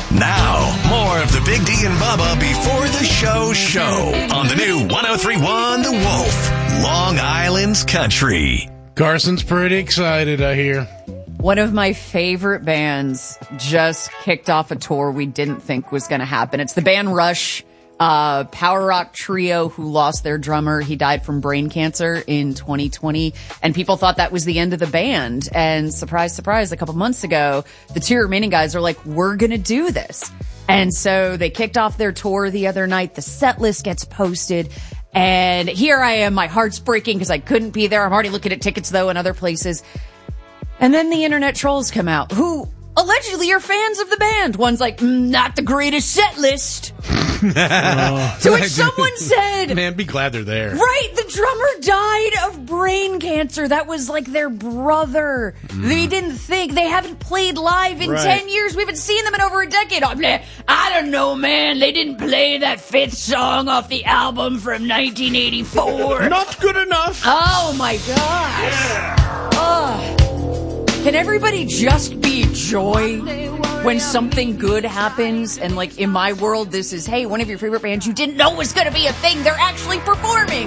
Now, more of the Big D and Bubba before the show on the new 103.1 The Wolf, Long Island's Country. Carson's pretty excited, I hear. One of my favorite bands just kicked off a tour we didn't think was going to happen. It's the band Rush, power rock trio who lost their drummer. He died from brain cancer in 2020, and people thought that was the end of the band. And surprise, surprise, a couple months ago, the two remaining guys are like, we're going to do this. And so they kicked off their tour the other night. The set list gets posted. And here I am, my heart's breaking because I couldn't be there. I'm already looking at tickets, though, in other places. And then the internet trolls come out, who allegedly are fans of the band. One's like, not the greatest set list. To which someone said, man, be glad they're there. Right, the drummer died of brain cancer. That was like their brother. They didn't think, they haven't played live in 10 years. We haven't seen them in over a decade. I don't know, man. They didn't play that fifth song off the album from 1984. Not good enough. Oh my gosh. Oh. Can everybody just be joy when something good happens? And like in my world, this is, hey, one of your favorite bands you didn't know was going to be a thing. They're actually performing.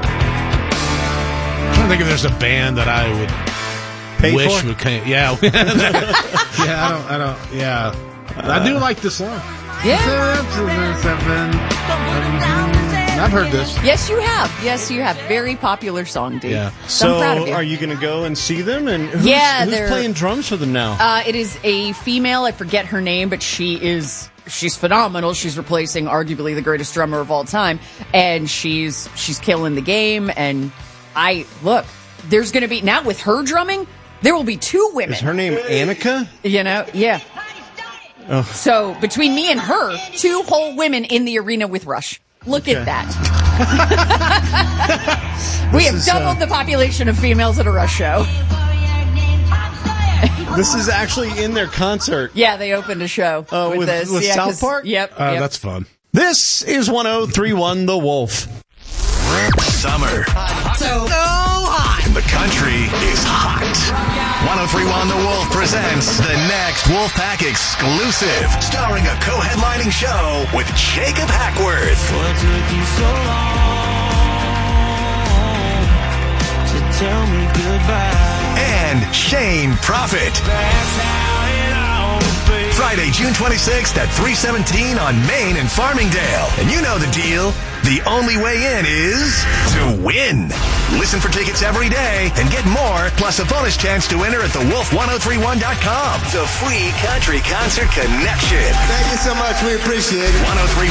I don't think if there's a band that I wowould wish would come. Yeah. I do like this song. Yeah. I've heard this. Yes, you have. Yes, you have. Very popular song, dude. Yeah. So I'm proud of you. Are you going to go and see them? And who's they're playing drums for them now? It is a female. I forget her name, but she's phenomenal. She's replacing arguably the greatest drummer of all time, and she's killing the game. And there's going to be now with her drumming, there will be two women. Is her name Annika? You know, yeah. Oh. So between me and her, two whole women in the arena with Rush. Look at that. We have doubled the population of females at a Rush show. This is actually in their concert. Yeah, they opened a show with this. With South Park? Yep. That's fun. This is 103.1 The Wolf. Summer. So hot. And the country is hot. 103.1 The Wolf presents the next Wolfpack exclusive, starring a co-headlining show with Jacob Hackworth. What took you so long to tell me goodbye? And Shane Prophet. That's how it all began. Friday, June 26th at 317 on Main and Farmingdale. And you know the deal. The only way in is to win. Listen for tickets every day and get more, plus a bonus chance to enter at thewolf1031.com. The free country concert connection. Thank you so much. We appreciate it.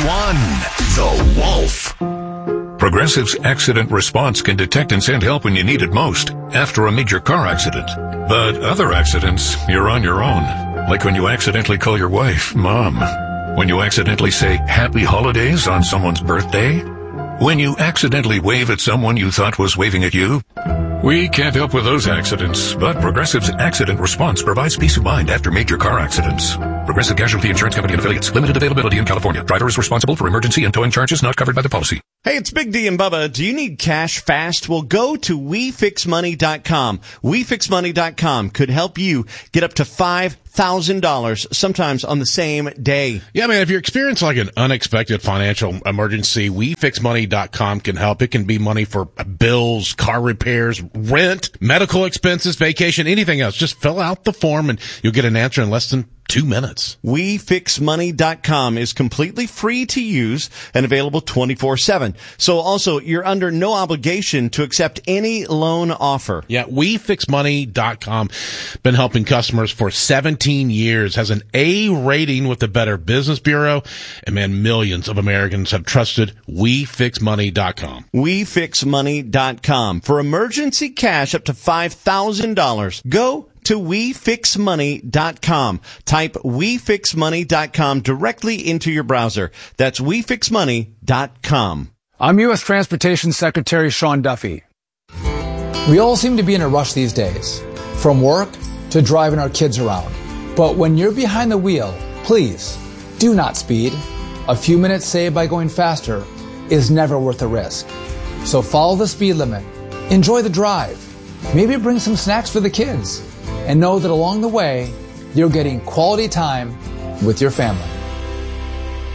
1031 The Wolf. Progressive's accident response can detect and send help when you need it most, after a major car accident. But other accidents, you're on your own. Like when you accidentally call your wife Mom. When you accidentally say Happy Holidays on someone's birthday. When you accidentally wave at someone you thought was waving at you. We can't help with those accidents, but Progressive's accident response provides peace of mind after major car accidents. Progressive Casualty Insurance Company and Affiliates. Limited availability in California. Driver is responsible for emergency and towing charges not covered by the policy. Hey, it's Big D and Bubba. Do you need cash fast? Well, go to WeFixMoney.com. WeFixMoney.com could help you get up to $5,000 sometimes on the same day. Yeah, man, if you're experiencing like an unexpected financial emergency, WeFixMoney.com can help. It can be money for bills, car repairs, rent, medical expenses, vacation, anything else. Just fill out the form and you'll get an answer in less than 2 minutes. WeFixMoney.com is completely free to use and available 24/7. So also, you're under no obligation to accept any loan offer. Yeah, WeFixMoney.com. Been helping customers for 17 years. Has an A rating with the Better Business Bureau. And man, millions of Americans have trusted WeFixMoney.com. WeFixMoney.com. For emergency cash up to $5,000. Go to WeFixMoney.com. Type WeFixMoney.com directly into your browser. That's WeFixMoney.com. I'm U.S. Transportation Secretary Sean Duffy. We all seem to be in a rush these days, from work to driving our kids around. But when you're behind the wheel, please do not speed. A few minutes saved by going faster is never worth the risk. So follow the speed limit. Enjoy the drive. Maybe bring some snacks for the kids. And know that along the way, you're getting quality time with your family.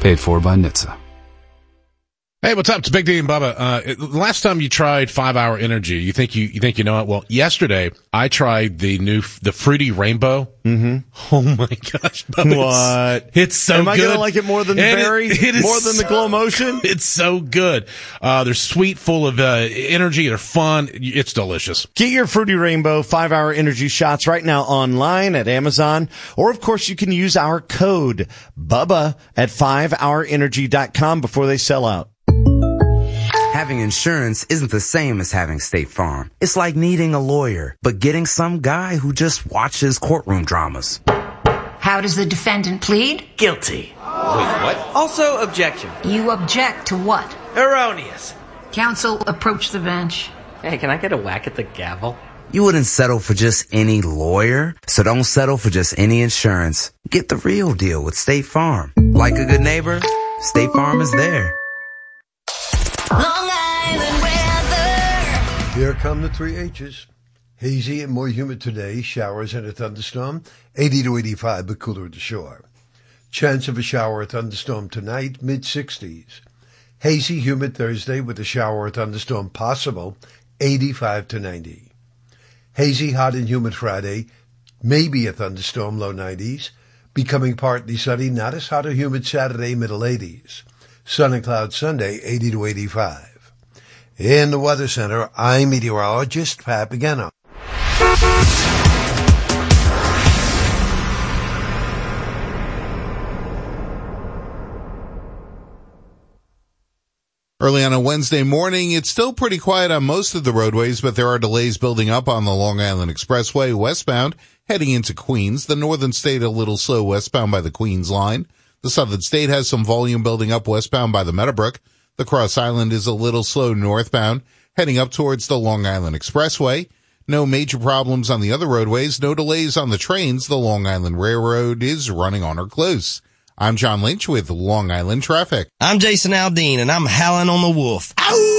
Paid for by NHTSA. Hey, what's up? It's Big D and Bubba. Last time you tried 5 Hour Energy, you think you know it? Well, yesterday I tried the Fruity Rainbow. Mm-hmm. Oh my gosh. Bubba, What? It's so good. Am I going to like it more than the berry? More than the Glow Motion? It's so good. They're sweet, full of energy. They're fun. It's delicious. Get your Fruity Rainbow 5 Hour Energy shots right now online at Amazon. Or, of course, you can use our code BUBBA at 5hourenergy.com before they sell out. Having insurance isn't the same as having State Farm. It's like needing a lawyer, but getting some guy who just watches courtroom dramas. How does the defendant plead? Guilty. Wait, what? Also, objection. You object to what? Erroneous. Counsel, approach the bench. Hey, can I get a whack at the gavel? You wouldn't settle for just any lawyer, so don't settle for just any insurance. Get the real deal with State Farm. Like a good neighbor, State Farm is there. Long Island weather. Here come the 3 H's. Hazy and more humid today, showers and a thunderstorm, 80 to 85, but cooler at the shore. Chance of a shower or thunderstorm tonight, mid-60s. Hazy, humid Thursday with a shower or thunderstorm possible, 85 to 90. Hazy, hot and humid Friday, maybe a thunderstorm, low 90s. Becoming partly sunny, not as hot or humid Saturday, middle 80s. Sun and cloud Sunday, 80 to 85. In the Weather Center, I'm meteorologist Pat Pagano. Early on a Wednesday morning, it's still pretty quiet on most of the roadways, but there are delays building up on the Long Island Expressway westbound, heading into Queens. The northern state a little slow westbound by the Queens line. The southern state has some volume building up westbound by the Meadowbrook. The Cross Island is a little slow northbound, heading up towards the Long Island Expressway. No major problems on the other roadways, no delays on the trains. The Long Island Railroad is running on or close. I'm John Lynch with Long Island Traffic. I'm Jason Aldean, and I'm howling on the wolf. Ow!